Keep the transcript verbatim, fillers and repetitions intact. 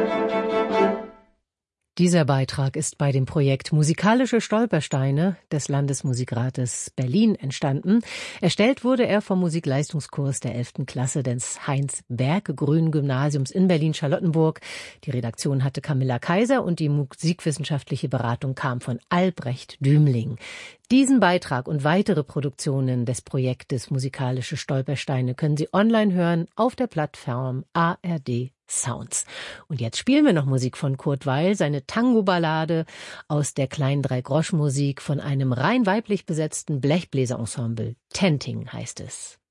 Dieser Beitrag ist bei dem Projekt Musikalische Stolpersteine des Landesmusikrates Berlin entstanden. Erstellt wurde er vom Musikleistungskurs der elften Klasse des Heinz-Berge-Grün-Gymnasiums in Berlin-Charlottenburg. Die Redaktion hatte Camilla Kaiser und die musikwissenschaftliche Beratung kam von Albrecht Dümling. Diesen Beitrag und weitere Produktionen des Projektes Musikalische Stolpersteine können Sie online hören auf der Plattform A R D Sounds. Und jetzt spielen wir noch Musik von Kurt Weill, seine Tango-Ballade aus der kleinen Drei-Grosch-Musik von einem rein weiblich besetzten Blechbläserensemble. Tenting heißt es.